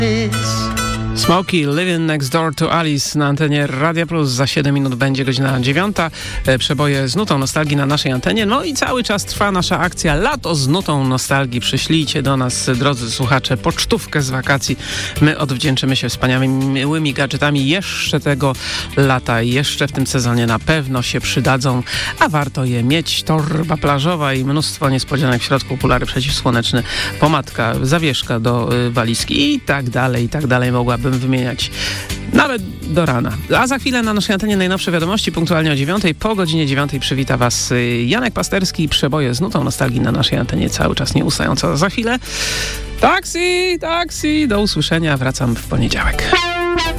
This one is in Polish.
Smokey, Living Next Door to Alice na antenie Radia Plus. Za 7 minut będzie godzina 9. Przeboje z nutą nostalgii na naszej antenie. No i cały czas trwa nasza akcja Lato z nutą nostalgii. Przyślijcie do nas, drodzy słuchacze, pocztówkę z wakacji. My odwdzięczymy się wspaniałymi gadżetami jeszcze tego lata. Jeszcze w tym sezonie na pewno się przydadzą, a warto je mieć. Torba plażowa i mnóstwo niespodzianek w środku, okulary przeciwsłoneczne, pomadka, zawieszka do walizki i tak dalej. Mogłabym wymieniać nawet do rana. A za chwilę na naszej antenie najnowsze wiadomości, punktualnie o 9. Po godzinie 9 przywita Was Janek Pasterski. Przeboje z nutą nostalgii na naszej antenie cały czas nieustająco. Za chwilę taksi, do usłyszenia. Wracam w poniedziałek.